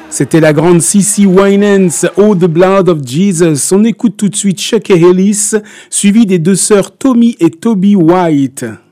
C'était la grande CeCe Winans, Oh the Blood of Jesus. On écoute tout de suite Chuck Ellis, suivi des deux sœurs Tommy et Toby White.